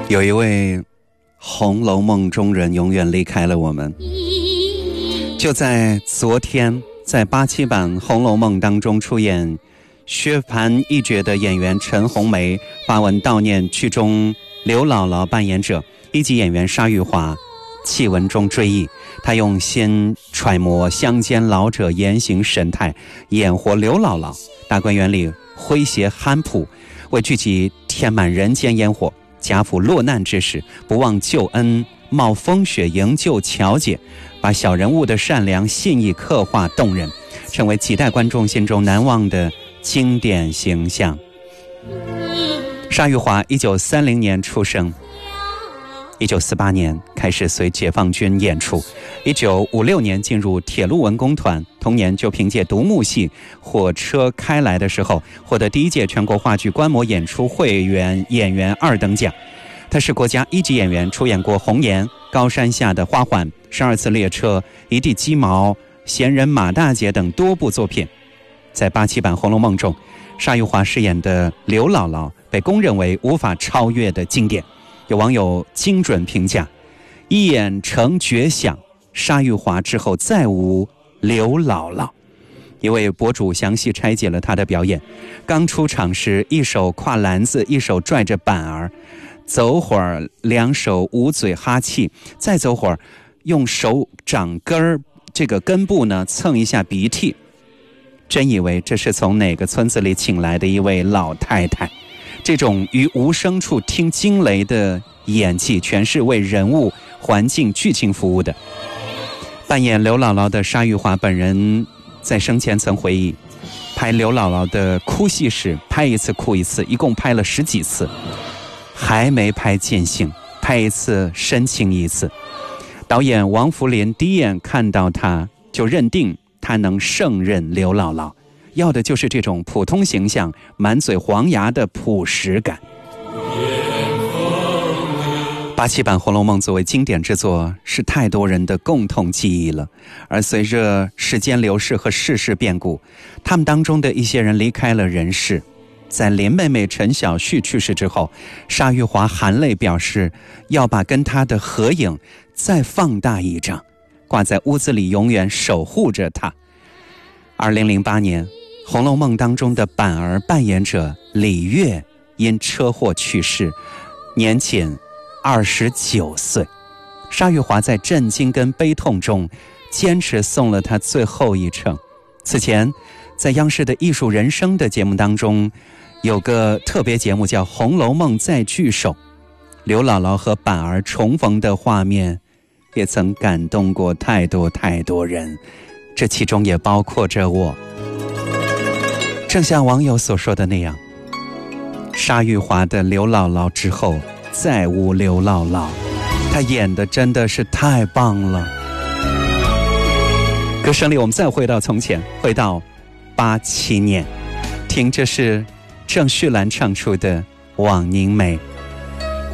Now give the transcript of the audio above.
有一位《红楼梦》中人永远离开了我们。就在昨天，在87版《红楼梦》当中出演薛蟠一角的演员陈红梅发文悼念剧中刘姥姥扮演者一级演员沙玉华，弃文中追忆，他用心揣摩乡间老者言行神态，演活刘姥姥。大观园里诙谐憨朴，为剧集添满人间烟火。贾府落难之时，不忘救恩，冒风雪营救乔姐，把小人物的善良信义刻画动人，成为几代观众心中难忘的经典形象。沙玉华1930年出生，1948年开始随解放军演出，1956年进入铁路文工团，同年就凭借独幕戏《火车开来的时候》获得第一届全国话剧观摩演出会员演员2等奖。他是国家1级演员，出演过《红颜》《高山下的花环》《12次列车》《一地鸡毛》《闲人马大姐》等多部作品。在87版《红楼梦》中，沙玉华饰演的刘姥姥被公认为无法超越的经典。有网友精准评价：一演成绝响，沙玉华之后再无刘姥姥。一位博主详细拆解了他的表演：刚出场时一手挎篮子，一手拽着板儿，走会儿两手捂嘴哈气，再走会儿用手掌根儿这个根部呢蹭一下鼻涕，真以为这是从哪个村子里请来的一位老太太。这种于无声处听惊雷的演技，全是为人物、环境、剧情服务的。扮演刘姥姥的沙玉华本人在生前曾回忆，拍刘姥姥的哭戏时，拍一次哭一次，一共拍了10几次，还没拍尽兴，拍一次深情一次。导演王福林第一眼看到她就认定她能胜任刘姥姥，要的就是这种普通形象，满嘴黄牙的朴实感。87版《红楼梦》作为经典之作，是太多人的共同记忆了。而随着时间流逝和世事变故，他们当中的一些人离开了人世。在林妹妹陈晓旭去世之后，沙玉华含泪表示要把跟她的合影再放大一张，挂在屋子里，永远守护着她。2008年，《红楼梦》当中的板儿扮演者李月因车祸去世，年仅29岁。沙玉华在震惊跟悲痛中坚持送了他最后一程。此前在央视的艺术人生的节目当中，有个特别节目叫《红楼梦再聚首》，刘姥姥和板儿重逢的画面也曾感动过太多太多人，这其中也包括着我。正像网友所说的那样，沙玉华的刘姥姥之后再无刘姥姥，她演的真的是太棒了。歌声里我们再回到从前，回到87年，听着是郑绪岚唱出的《枉凝眉》。